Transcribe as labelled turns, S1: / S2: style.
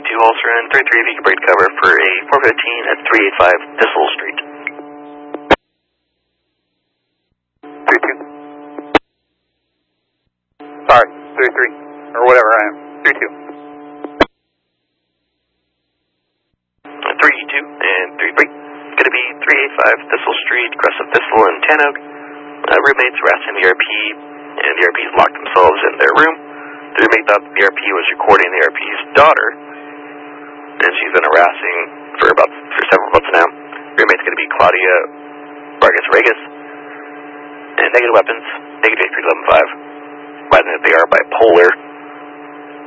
S1: 32 Ulcer and 33 if you can break cover for a 415 at 385 Thistle Street.
S2: 32. Sorry, 33, or whatever I am. 32.
S1: 32 and 33. Going to be 385 Thistle Street, Crest of Thistle and Tan Oak. Roommates harassing the RP, and the RPs locked themselves in their room. The roommate thought the RP was recording the RP's daughter, and she's been harassing for several months now. Roommate's going to be Claudia Vargas Regas, and negative weapons, negative 311.5, finding that they are bipolar.